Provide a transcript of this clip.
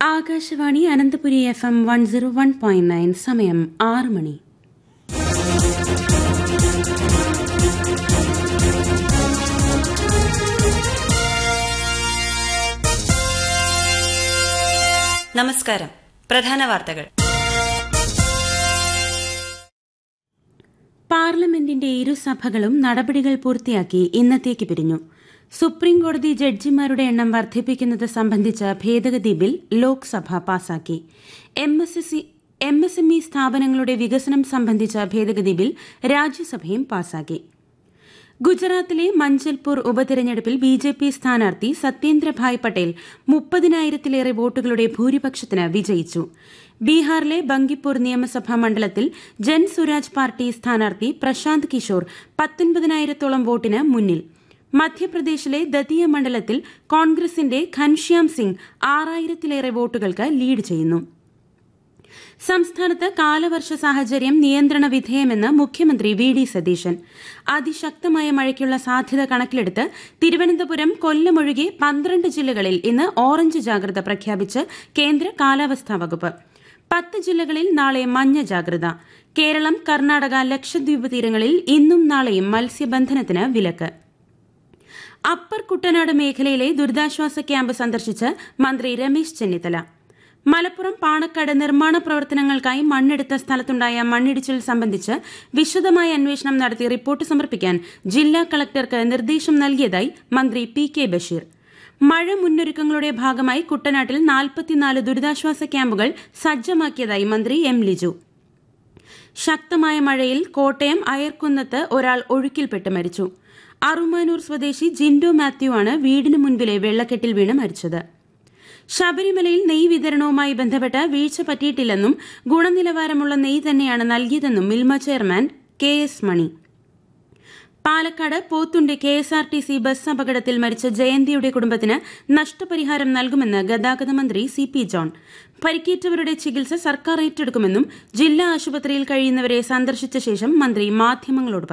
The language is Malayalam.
ആകാശവാണി അനന്തപുരി FM 101.9 സമയം 6 മണി. നമസ്കാരം. പ്രധാന വാർത്തകൾ. പാർലമെന്റിന്റെ ഇരുസഭകളും നടപടികൾ പൂർത്തിയാക്കി ഇന്നത്തേക്ക് പിരിഞ്ഞു. സുപ്രീംകോടതി ജഡ്ജിമാരുടെ എണ്ണം വർദ്ധിപ്പിക്കുന്നത് സംബന്ധിച്ച ഭേദഗതി ബിൽ ലോക്സഭ പാസാക്കി. MSME സ്ഥാപനങ്ങളുടെ വികസനം സംബന്ധിച്ച ഭേദഗതി ബിൽ രാജ്യസഭയും പാസാക്കി. ഗുജറാത്തിലെ മഞ്ചൽപൂർ ഉപതെരഞ്ഞെടുപ്പിൽ BJP സ്ഥാനാർത്ഥി സത്യേന്ദ്രഭായ് പട്ടേൽ 30,000-ലേറെ വോട്ടുകളുടെ ഭൂരിപക്ഷത്തിന് വിജയിച്ചു. ബീഹാറിലെ ബങ്കിപ്പൂർ നിയമസഭാ മണ്ഡലത്തിൽ ജൻസുരാജ് പാർട്ടി സ്ഥാനാർത്ഥി പ്രശാന്ത് കിഷോർ 19,000-ഓളം വോട്ടിന് മുന്നിൽ. മധ്യപ്രദേശിലെ ദതിയ മണ്ഡലത്തിൽ കോൺഗ്രസിന്റെ ഘൻശ്യാം സിംഗ് 6,000-ലേറെ വോട്ടുകൾക്ക് ലീഡ് ചെയ്യുന്നു. സംസ്ഥാനത്ത് കാലവർഷ സാഹചര്യം നിയന്ത്രണ വിധേയമെന്ന് മുഖ്യമന്ത്രി VD സതീശൻ. അതിശക്തമായ മഴയ്ക്കുള്ള സാധ്യത കണക്കിലെടുത്ത് തിരുവനന്തപുരം, കൊല്ലം ഒഴികെ 12 ജില്ലകളിൽ ഇന്ന് ഓറഞ്ച് ജാഗ്രത പ്രഖ്യാപിച്ച് കേന്ദ്ര കാലാവസ്ഥാ വകുപ്പ്. 10 ജില്ലകളിൽ നാളെ മഞ്ഞ ജാഗ്രത. കേരളം, കർണാടക, ലക്ഷദ്വീപ് തീരങ്ങളിൽ ഇന്നും നാളെയും മത്സ്യബന്ധനത്തിന് വിലക്ക്. അപ്പർ കുട്ടനാട് മേഖലയിലെ ദുരിതാശ്വാസ ക്യാമ്പ് സന്ദർശിച്ച് മന്ത്രി രമേശ് ചെന്നിത്തല. മലപ്പുറം പാണക്കാട് നിർമ്മാണ പ്രവർത്തനങ്ങൾക്കായി മണ്ണെടുത്ത സ്ഥലത്തുണ്ടായ മണ്ണിടിച്ചിൽ സംബന്ധിച്ച് വിശദമായ അന്വേഷണം നടത്തി റിപ്പോർട്ട് സമർപ്പിക്കാൻ ജില്ലാ കളക്ടർക്ക് നിർദ്ദേശം നൽകിയതായി മന്ത്രി PK ബഷീർ. മഴ മുന്നൊരുക്കങ്ങളുടെ ഭാഗമായി കുട്ടനാട്ടിൽ 44 ദുരിതാശ്വാസ ക്യാമ്പുകൾ സജ്ജമാക്കിയതായി മന്ത്രി M ലിജു. ശക്തമായ മഴയിൽ കോട്ടയം അയർക്കുന്നത്ത് ഒരാൾ ഒഴുക്കിൽപ്പെട്ട് മരിച്ചു. അറുമാനൂർ സ്വദേശി ജിൻഡോ മാത്യു ആണ് വീടിന് മുൻപിലെ വെള്ളക്കെട്ടിൽ വീണ് മരിച്ചത്. ശബരിമലയിൽ നെയ് വിതരണവുമായി ബന്ധപ്പെട്ട് വീഴ്ച പറ്റിയിട്ടില്ലെന്നും ഗുണനിലവാരമുള്ള നെയ്യ് തന്നെയാണ് നൽകിയതെന്നും മിൽമ ചെയർമാൻ KS മണി. പാലക്കാട് പോത്തുണ്ടി KSRTC ബസ് അപകടത്തിൽ മരിച്ച ജയന്തിയുടെ കുടുംബത്തിന് നഷ്ടപരിഹാരം നൽകുമെന്ന് ഗതാഗത മന്ത്രി CP ജോൺ. പരിക്കേറ്റവരുടെ ചികിത്സ സർക്കാർ ഏറ്റെടുക്കുമെന്നും ജില്ലാ ആശുപത്രിയിൽ കഴിയുന്നവരെ സന്ദർശിച്ച ശേഷം മന്ത്രി മാധ്യമങ്ങളോട് പറഞ്ഞു.